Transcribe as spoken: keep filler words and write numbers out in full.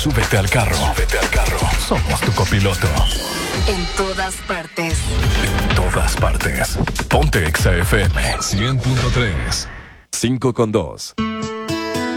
Súbete al carro. Súbete al carro. Somos tu copiloto. En todas partes. En todas partes. Ponte Exa F M. cien punto tres. cinco con dos.